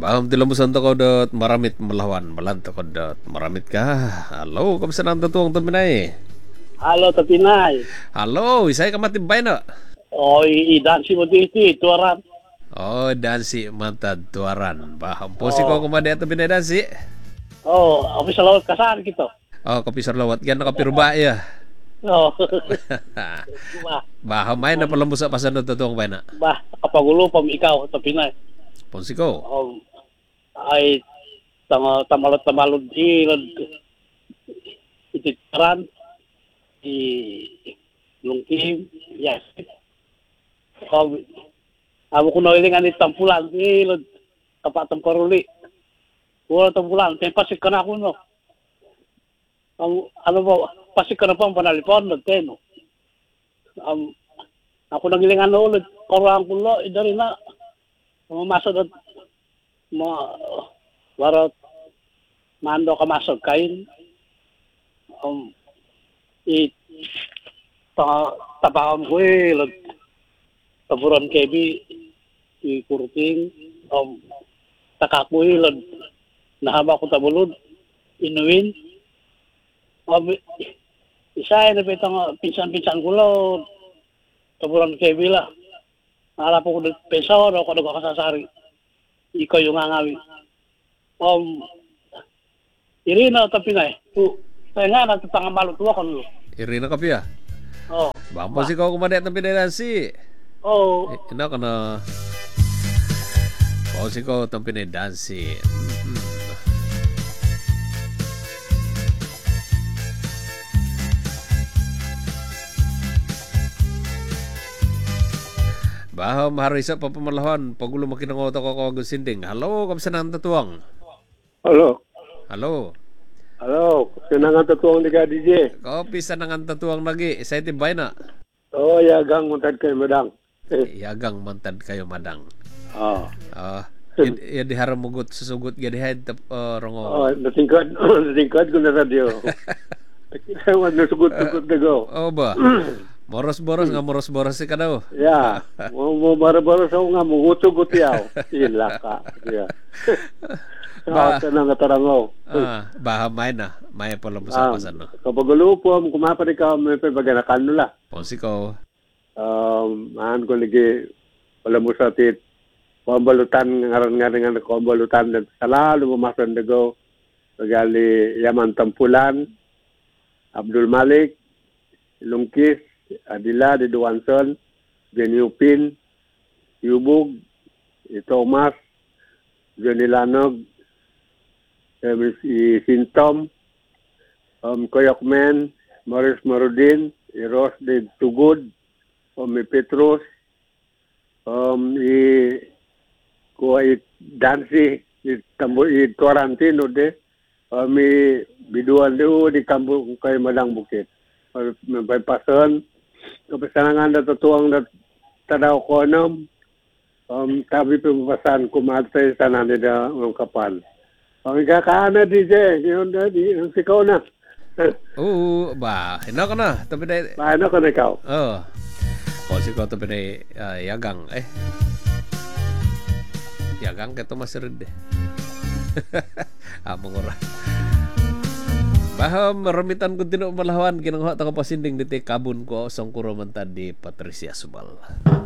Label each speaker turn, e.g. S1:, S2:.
S1: Baham ti lamusan to kodot maramit melawan malanto kodot maramit ka. Halo, kamusta nang tutuang tuminay?
S2: Halo, Tapinay.
S1: Halo, isay ka matibay na.
S2: O, idansi mo dito, tuwaran.
S1: Oh, dansi mantad tuaran. Baham po si ko
S2: O,
S1: kumadi ato binay dansi.
S2: ako sa lawat kasaan kito.
S1: Oh, kapisar lawat gan nakapirba ya.
S2: O, ba,
S1: Baham may na palamusa pasan na tutuang bay na.
S2: kapagulo pa ikaw, Tapinay.
S1: Ponsiko.
S2: O, ay, tamalot-tamalod, ititaran, lungkim, yes. O, amo ko na ilingan ni tampulan, kapatang karuli. Wala tampulan, kaya pasik ka na ako, no? Ano ba, pasik ka na pa ang panalipon, nagteno. Ako nagilingan na ulit, karang kulo, idari na, mamasod at warot, mando ka masod kain, tabakam ko taburan kebi, kurting, takakuy, nahaba ko tabulod, inuwin, isa ay napitang pinsan-pinsan ko lo, taburan kebi la, nakalap ko pensaw, ako nagkakasasari, ikaw yung angawin. Irina, Tapinay, kaya nga, nagtatangamalot ko ako.
S1: Irina ka piya.
S2: Oh,
S1: Baham po si ko kumadi ato binay dansi.
S2: oh,
S1: Ina ka na. Po si ko itong binay dansi. Baham hari sa papamalahan pagulo makinangoto ko ko agusinding. Halo, kamsa nang tatuang.
S3: Halo.
S1: Halo.
S3: Halo, senangan tutuang di ka DJ.
S1: Kopi sa nangan tatuang lagi. Isa iti bay na.
S3: Oh, yagang muntad kay madang.
S1: Yagang mantad kayo madang.
S3: Oh.
S1: Ya diharam mugot susugot gadihead rongo.
S3: Oh, natingkad ko na radio. Ewan na sugot-sugot na go.
S1: Oh ba. Moros-boros nga moros-boros si ka daw.
S3: Ya, mo bara-bara sa nga mo gutugot yaw. Sila ka. Yeah. Sa nang katarangaw.
S1: Baha may na. May pala mo sa pasan no.
S3: Kapag lupo mo kumapari ka may paganakan nula.
S1: Ponsi ko.
S3: Maan ko lagi wala mo sa tit. Pambalutan ngaran ko pambalutan selalu memasan dago. Pagali Yaman Tampulan, Abdul Malik, Lungkis, Adila di Duwanson, Genyupin, Yubug, Thomas, Johnny Lanog, Sintom, Koyokmen, Morris Marudin, Ros de Tugud, Petrus, Dansi, Torantino de, Biduan de di kampung kay Madang Bukit. May pason, kapasangan na tutuang na tadaw ko tabi pumapasan kumatay sa nanida ng kapan. Ang kakana DJ, yun na, sikaw na.
S1: Oo, ba. Hino ka na. Tapi na.
S3: Paano ka na ikaw?
S1: Oo. Ponsi ko tapi na yagang. Yagang ka tumasarid eh. Mangura. Baham ramitan ko tinumalawan kinangwa ta kapasinding diti kabun ko sang kuromantad di Patricia Subal.